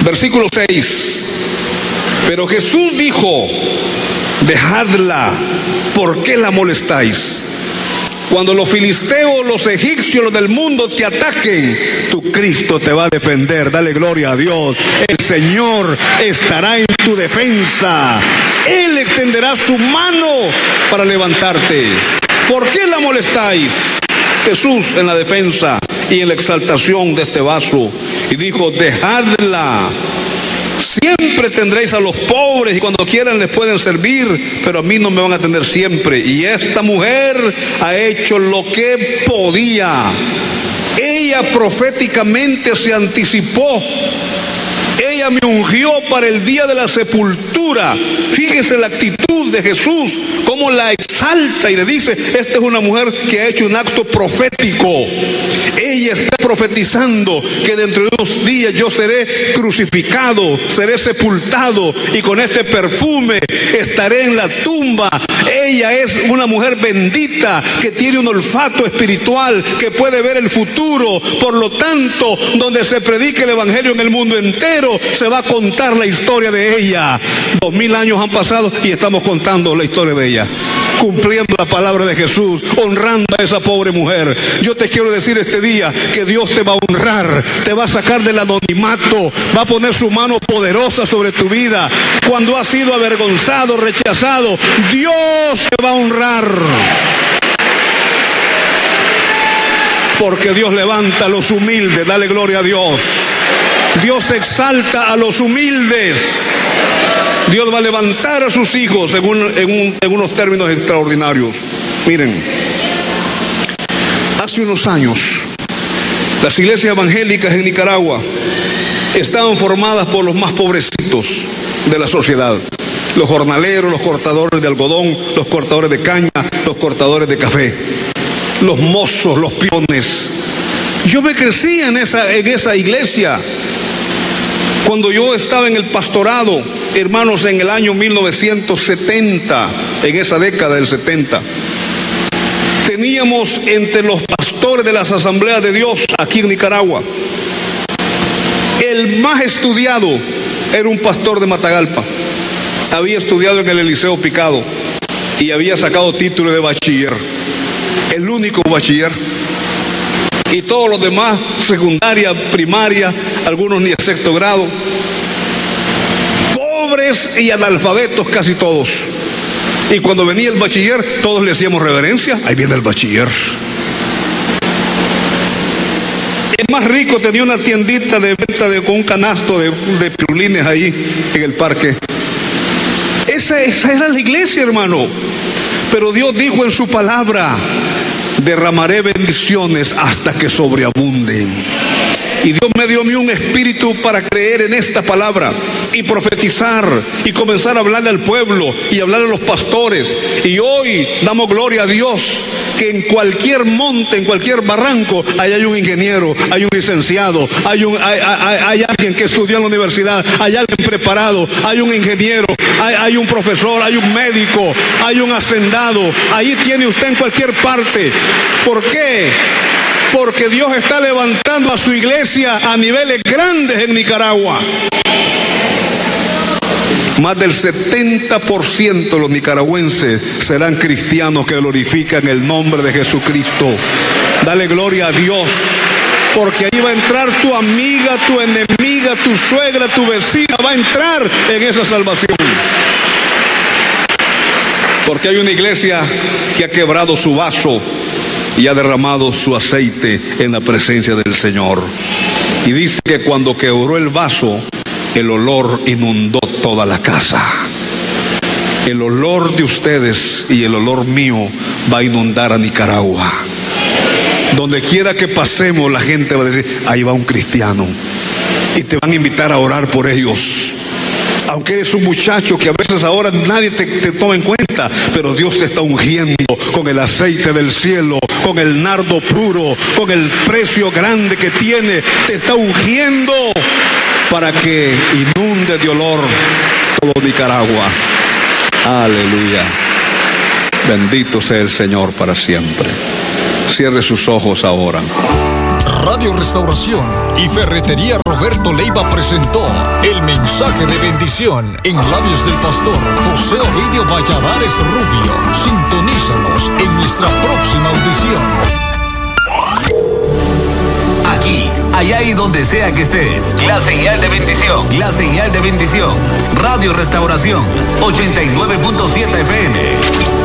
Versículo 6. Pero Jesús dijo: dejadla, ¿por qué la molestáis? Cuando los filisteos, los egipcios, los del mundo te ataquen, tu Cristo te va a defender. Dale gloria a Dios. El Señor estará en tu defensa. Él extenderá su mano para levantarte. ¿Por qué la molestáis? Jesús en la defensa y en la exaltación de este vaso. Y dijo: dejadla. Siempre tendréis a los pobres y cuando quieran les pueden servir, pero a mí no me van a atender siempre. Y esta mujer ha hecho lo que podía. Ella proféticamente se anticipó. Ella me ungió para el día de la sepultura. Fíjese la actitud de Jesús, cómo la exalta y le dice: esta es una mujer que ha hecho un acto profético. Ella está profetizando que dentro de 2 días yo seré crucificado, seré sepultado y con este perfume estaré en la tumba. Ella es una mujer bendita que tiene un olfato espiritual, que puede ver el futuro. Por lo tanto, donde se predique el evangelio en el mundo entero, se va a contar la historia de ella. 2000 años han pasado y estamos contando la historia de ella, cumpliendo la palabra de Jesús, honrando a esa pobre mujer. Yo te quiero decir este día que Dios te va a honrar, te va a sacar del anonimato, va a poner su mano poderosa sobre tu vida. Cuando has sido avergonzado, rechazado, Dios te va a honrar. Porque Dios levanta a los humildes. Dale gloria a Dios. Dios exalta a los humildes. Dios va a levantar a sus hijos en unos términos extraordinarios. Miren, hace unos años las iglesias evangélicas en Nicaragua estaban formadas por los más pobrecitos de la sociedad: los jornaleros, los cortadores de algodón, los cortadores de caña, los cortadores de café, los mozos, los peones. Yo me crecí en esa iglesia. Cuando yo estaba en el pastorado, hermanos, en el año 1970, en esa década del 70, teníamos entre los pastores de las asambleas de Dios aquí en Nicaragua, el más estudiado era un pastor de Matagalpa. Había estudiado en el Eliseo Picado y había sacado título de bachiller, el único bachiller. Y todos los demás, secundaria, primaria, algunos ni a 6º grado. Pobres y analfabetos casi todos. Y cuando venía el bachiller, todos le hacíamos reverencia. Ahí viene el bachiller. El más rico tenía una tiendita de venta con un canasto de pirulines ahí en el parque. Esa era la iglesia, hermano. Pero Dios dijo en su palabra: derramaré bendiciones hasta que sobreabunden. Y Dios me dio a mí un espíritu para creer en esta palabra y profetizar y comenzar a hablarle al pueblo y hablarle a los pastores. Y hoy damos gloria a Dios que en cualquier monte, en cualquier barranco, hay un ingeniero, hay un licenciado, hay alguien que estudió en la universidad, hay alguien preparado, hay un ingeniero, hay un profesor, hay un médico, hay un hacendado. Ahí tiene usted en cualquier parte. ¿Por qué? Porque Dios está levantando a su iglesia a niveles grandes en Nicaragua. Más del 70% de los nicaragüenses serán cristianos que glorifican el nombre de Jesucristo. Dale gloria a Dios, porque ahí va a entrar tu amiga, tu enemiga, tu suegra, tu vecina, va a entrar en esa salvación. Porque hay una iglesia que ha quebrado su vaso y ha derramado su aceite en la presencia del Señor. Y dice que cuando quebró el vaso, el olor inundó toda la casa. El olor de ustedes y el olor mío va a inundar a Nicaragua. Donde quiera que pasemos, la gente va a decir: ahí va un cristiano. Y te van a invitar a orar por ellos. Aunque eres un muchacho que a veces ahora nadie te toma en cuenta, pero Dios te está ungiendo con el aceite del cielo, con el nardo puro, con el precio grande que tiene. Te está ungiendo para que inunde de olor todo Nicaragua. Aleluya. Bendito sea el Señor para siempre. Cierre sus ojos ahora. Radio Restauración y Ferretería Roberto Leiva presentó el mensaje de bendición en labios del pastor José Ovidio Valladares Rubio. Sintonízanos en nuestra próxima audición. Aquí, allá y donde sea que estés. La señal de bendición. La señal de bendición. Radio Restauración 89.7 FM.